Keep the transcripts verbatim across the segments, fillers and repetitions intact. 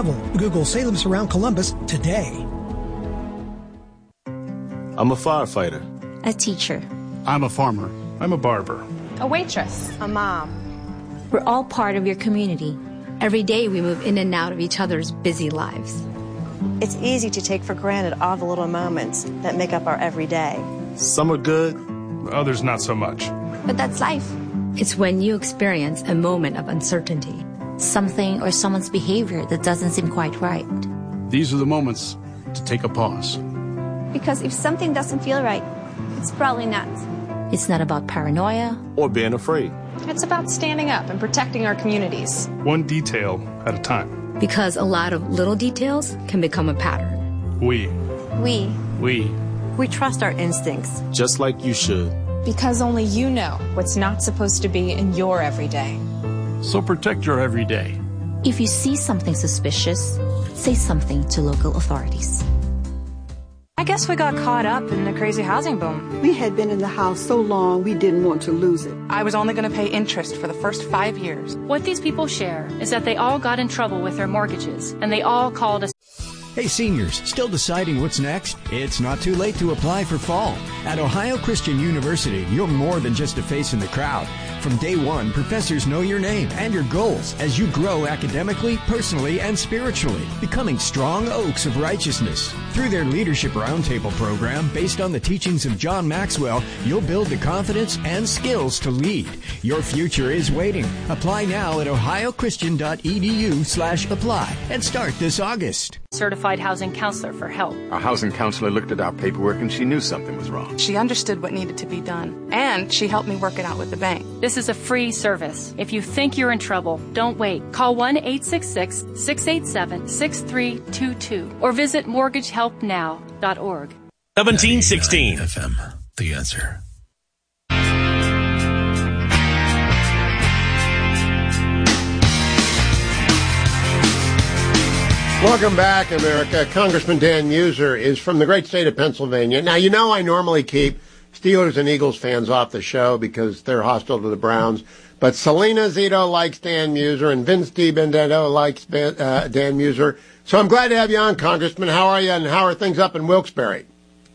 travel. Google Salem Surround Columbus today. I'm a firefighter. A teacher. I'm a farmer. I'm a barber. A waitress. A mom. We're all part of your community. Every day we move in and out of each other's busy lives. It's easy to take for granted all the little moments that make up our everyday. Some are good. Others not so much. But that's life. It's when you experience a moment of uncertainty. Something or someone's behavior that doesn't seem quite right. These are the moments to take a pause. Because if something doesn't feel right, it's probably not. It's not about paranoia or being afraid. It's about standing up and protecting our communities. One detail at a time. Because a lot of little details can become a pattern. We. We. We. We trust our instincts. Just like you should. Because only you know what's not supposed to be in your everyday. So protect your everyday. If you see something suspicious, say something to local authorities. I guess we got caught up in the crazy housing boom. We had been in the house so long we didn't want to lose it. I was only going to pay interest for the first five years. What these people share is that they all got in trouble with their mortgages, and they all called us. Hey seniors, still deciding what's next? It's not too late to apply for fall. At Ohio Christian University, you're more than just a face in the crowd. From day one, professors know your name and your goals as you grow academically, personally, and spiritually, becoming strong oaks of righteousness. Through their Leadership Roundtable program, based on the teachings of John Maxwell, you'll build the confidence and skills to lead. Your future is waiting. Apply now at ohiochristian.edu slash apply and start this August. Certified housing counselor for help. Our housing counselor looked at our paperwork and she knew something was wrong. She understood what needed to be done, and she helped me work it out with the bank. This is a free service. If you think you're in trouble, don't wait. Call one eight six six, six eight seven, six three two two or visit mortgage help now dot org. seventeen sixteen F M, The Answer. Welcome back, America. Congressman Dan Muser is from the great state of Pennsylvania. Now, you know I normally keep Steelers and Eagles fans off the show because they're hostile to the Browns. But Selena Zito likes Dan Muser, and Vince DiBenedetto likes uh, Dan Muser. So I'm glad to have you on, Congressman. How are you, and how are things up in Wilkes-Barre?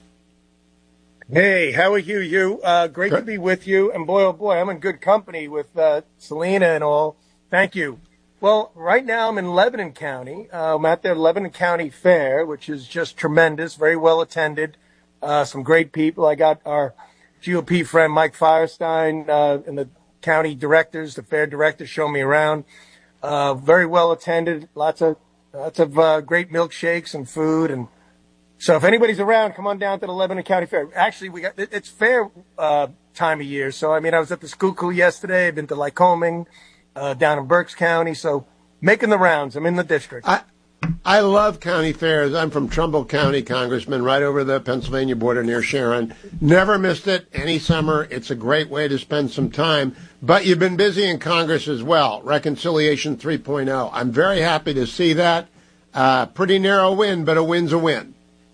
Hey, how are you? You uh, great good. to be with you. And boy, oh boy, I'm in good company with uh, Selena and all. Thank you. Well, right now I'm in Lebanon County. Uh, I'm at their Lebanon County Fair, which is just tremendous, very well attended. Uh, some great people. I got our G O P friend Mike Firestein uh, and the county directors, the fair directors, show me around. Uh, very well attended. Lots of lots of uh, great milkshakes and food. And so, if anybody's around, come on down to the Lebanon County Fair. Actually, we got it's fair uh, time of year. So, I mean, I was at the Schuylkill yesterday. I've been to Lycoming. Uh, down in Berks County, so making the rounds. I'm in the district. I, I love county fairs. I'm from Trumbull County, Congressman, right over the Pennsylvania border near Sharon. Never missed it any summer. It's a great way to spend some time. But you've been busy in Congress as well, Reconciliation three point oh. I'm very happy to see that. Uh, pretty narrow win, but a win's a win.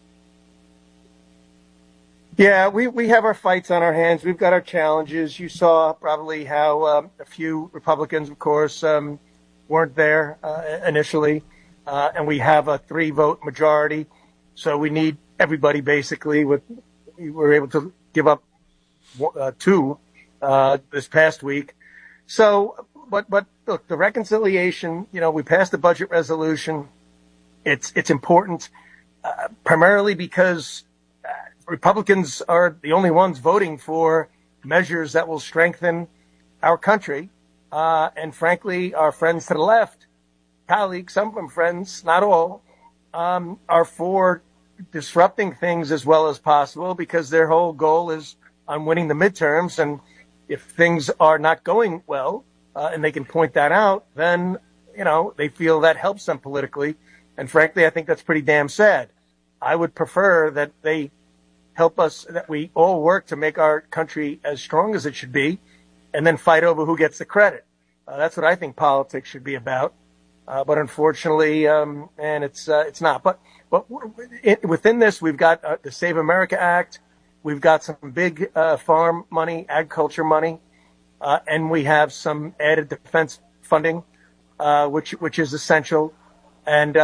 Yeah, we, we have our fights on our hands. We've got our challenges. You saw probably how um, a few Republicans, of course, um, weren't there uh, initially. Uh, and we have a three-vote majority. So we need everybody, basically. With, we were able to give up uh, two uh, this past week. So, but, but look, the reconciliation, you know, we passed the budget resolution. It's, it's important uh, primarily because Republicans are the only ones voting for measures that will strengthen our country. Uh, and frankly, our friends to the left, colleagues, some of them friends, not all, um, are for disrupting things as well as possible because their whole goal is on winning the midterms. And if things are not going well, uh, and they can point that out, then, you know, they feel that helps them politically. And frankly, I think that's pretty damn sad. I would prefer that they help us, that we all work to make our country as strong as it should be, and then fight over who gets the credit. Uh, that's what I think politics should be about. Uh, but unfortunately, um, and it's uh, it's not. But but it, within this, we've got uh, the Save America Act. We've got some big uh, farm money, agriculture money, uh, and we have some added defense funding, uh, which which is essential. And uh,